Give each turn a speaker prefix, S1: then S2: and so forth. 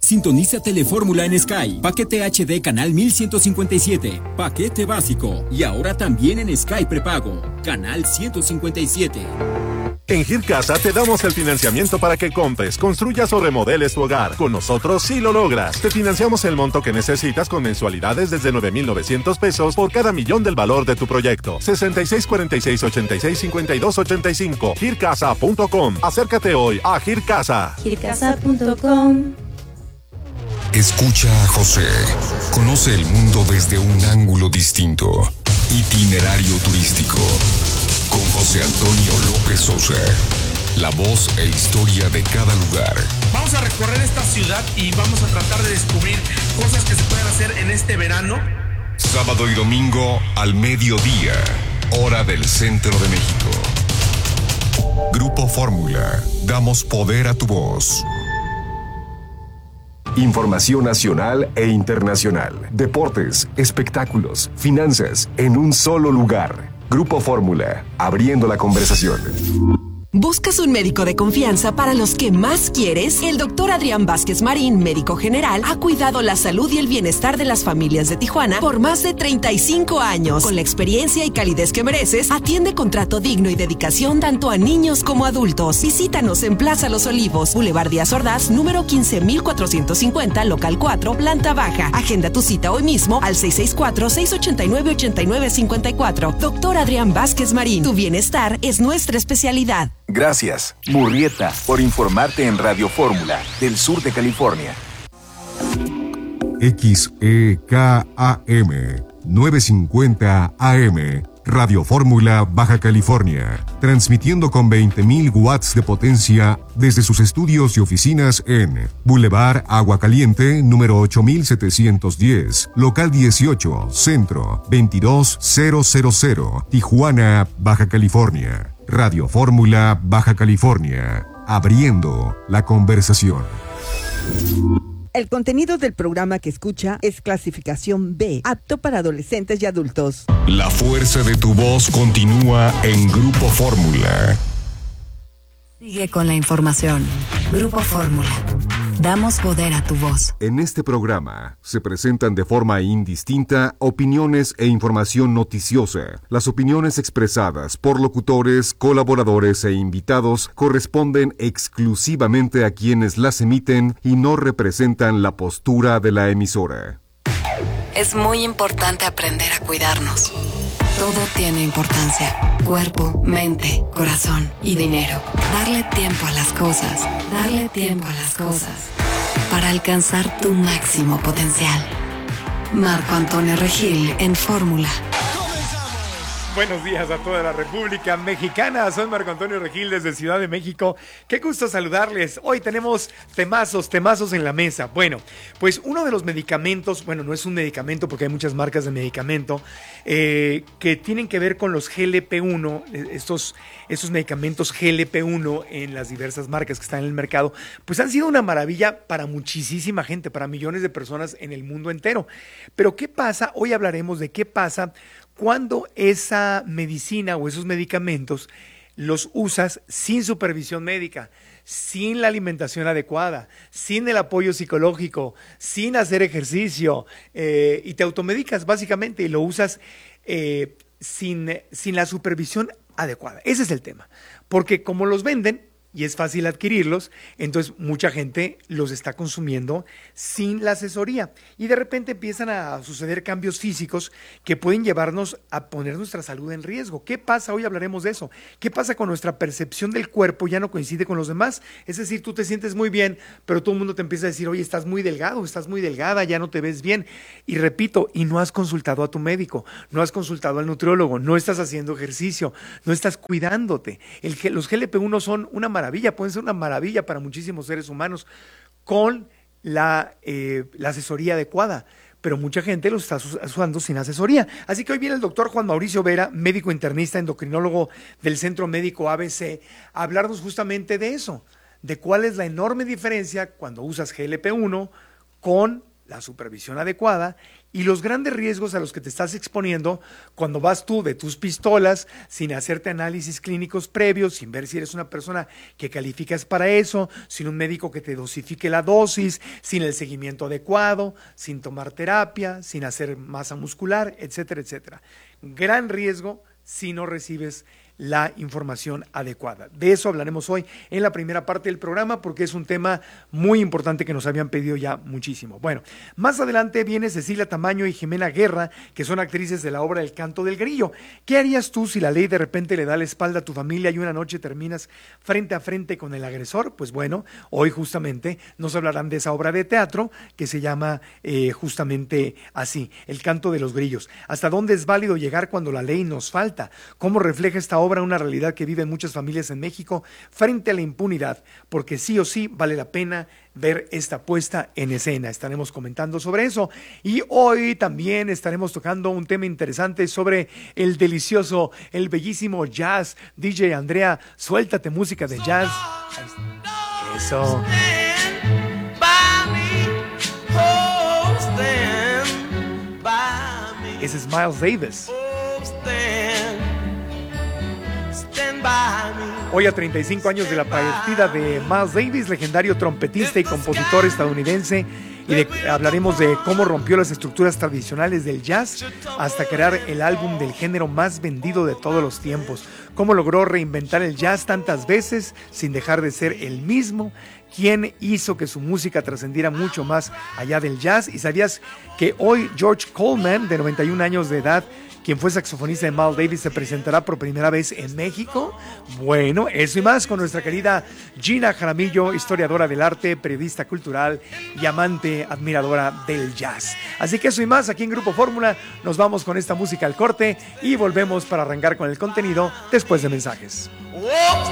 S1: Sintoniza Telefórmula en Sky. Paquete HD canal 1157. Paquete básico. Y ahora también en Sky prepago. Canal 157.
S2: En Gircasa te damos el financiamiento para que compres, construyas o remodeles tu hogar. Con nosotros sí lo logras. Te financiamos el monto que necesitas con mensualidades desde 9,900 pesos por cada millón del valor de tu proyecto. 6646-865285. Gircasa.com. Acércate hoy a Gircasa.
S3: Gircasa.com.
S4: Escucha a José. Conoce el mundo desde un ángulo distinto. Itinerario turístico. Con José Antonio López Sosa. La voz e historia de cada lugar.
S5: Vamos a recorrer esta ciudad y vamos a tratar de descubrir cosas que se pueden hacer en este verano.
S4: Sábado y domingo al mediodía, hora del centro de México. Grupo Fórmula. Damos poder a tu voz.
S6: Información nacional e internacional. Deportes, espectáculos, finanzas, en un solo lugar. Grupo Fórmula, abriendo la conversación.
S7: ¿Buscas un médico de confianza para los que más quieres? El doctor Adrián Vázquez Marín, médico general, ha cuidado la salud y el bienestar de las familias de Tijuana por más de 35 años. Con la experiencia y calidez que mereces, atiende con trato digno y dedicación tanto a niños como adultos. Visítanos en Plaza Los Olivos, Boulevard Díaz Ordaz, número 15450, local 4, planta baja. Agenda tu cita hoy mismo al 664-689-8954. Doctor Adrián Vázquez Marín, tu bienestar es nuestra especialidad.
S8: Gracias, Murrieta, por informarte en Radio Fórmula, del sur de California.
S9: XEKAM 950 AM, Radio Fórmula, Baja California, transmitiendo con 20,000 watts de potencia desde sus estudios y oficinas en Boulevard Agua Caliente, número 8710, local 18, centro 22000, Tijuana, Baja California. Radio Fórmula, Baja California, abriendo la conversación.
S10: El contenido del programa que escucha es clasificación B, apto para adolescentes y adultos.
S4: La fuerza de tu voz continúa en Grupo Fórmula.
S11: Sigue con la información. Grupo Fórmula. Damos poder a tu voz.
S9: En este programa se presentan de forma indistinta opiniones e información noticiosa. Las opiniones expresadas por locutores, colaboradores e invitados corresponden exclusivamente a quienes las emiten y no representan la postura de la emisora.
S11: Es muy importante aprender a cuidarnos. Todo tiene importancia. Cuerpo, mente, corazón y dinero. Darle tiempo a las cosas. Darle tiempo a las cosas. Para alcanzar tu máximo potencial. Marco Antonio Regil en Fórmula.
S12: Buenos días a toda la República Mexicana. Soy Marco Antonio Regil desde Ciudad de México. Qué gusto saludarles. Hoy tenemos temazos en la mesa. Bueno, pues uno de los medicamentos, bueno, no es un medicamento porque hay muchas marcas de medicamento que tienen que ver con los GLP-1, estos medicamentos GLP-1 en las diversas marcas que están en el mercado, pues han sido una maravilla para muchísima gente, para millones de personas en el mundo entero. Pero ¿qué pasa? Hoy hablaremos de qué pasa cuando esa medicina o esos medicamentos los usas sin supervisión médica, sin la alimentación adecuada, sin el apoyo psicológico, sin hacer ejercicio y te automedicas básicamente y lo usas sin la supervisión adecuada. Ese es el tema, porque como los venden y es fácil adquirirlos, entonces mucha gente los está consumiendo sin la asesoría y de repente empiezan a suceder cambios físicos que pueden llevarnos a poner nuestra salud en riesgo. ¿Qué pasa? Hoy hablaremos de eso. ¿Qué pasa con nuestra percepción del cuerpo? Ya no coincide con los demás. Es decir, tú te sientes muy bien, pero todo el mundo te empieza a decir, oye, estás muy delgado, estás muy delgada, ya no te ves bien. Y repito, y no has consultado a tu médico, no has consultado al nutriólogo, no estás haciendo ejercicio, no estás cuidándote. Los GLP-1 son una maravilla, pueden ser una maravilla para muchísimos seres humanos con la asesoría adecuada, pero mucha gente lo está usando sin asesoría. Así que hoy viene el doctor Juan Mauricio Vera, médico internista, endocrinólogo del Centro Médico ABC, a hablarnos justamente de eso, de cuál es la enorme diferencia cuando usas GLP-1 con la supervisión adecuada y los grandes riesgos a los que te estás exponiendo cuando vas tú de tus pistolas sin hacerte análisis clínicos previos, sin ver si eres una persona que calificas para eso, sin un médico que te dosifique la dosis, sin el seguimiento adecuado, sin tomar terapia, sin hacer masa muscular, etcétera, etcétera. Gran riesgo si no recibes la información adecuada. De eso hablaremos hoy en la primera parte del programa porque es un tema muy importante que nos habían pedido ya muchísimo. Bueno, más adelante viene Cecilia Tamaño y Jimena Guerra, que son actrices de la obra El Canto del Grillo. ¿Qué harías tú si la ley de repente le da la espalda a tu familia y una noche terminas frente a frente con el agresor? Pues bueno, hoy justamente nos hablarán de esa obra de teatro que se llama justamente así, El Canto de los Grillos. ¿Hasta dónde es válido llegar cuando la ley nos falta? ¿Cómo refleja esta obra una realidad que viven muchas familias en México frente a la impunidad? Porque sí o sí vale la pena ver esta puesta en escena. Estaremos comentando sobre eso y hoy también estaremos tocando un tema interesante sobre el delicioso, el bellísimo jazz. DJ Andrea, suéltate música de jazz. Eso. Ese es Miles Davis. Hoy, a 35 años de la partida de Miles Davis, legendario trompetista y compositor estadounidense, hablaremos de cómo rompió las estructuras tradicionales del jazz hasta crear el álbum del género más vendido de todos los tiempos, cómo logró reinventar el jazz tantas veces sin dejar de ser el mismo, quién hizo que su música trascendiera mucho más allá del jazz. ¿Y sabías que hoy George Coleman, de 91 años de edad, quien fue saxofonista de Miles Davis, se presentará por primera vez en México? Bueno, eso y más con nuestra querida Gina Jaramillo, historiadora del arte, periodista cultural y amante admiradora del jazz. Así que eso y más aquí en Grupo Fórmula. Nos vamos con esta música al corte y volvemos para arrancar con el contenido después de mensajes.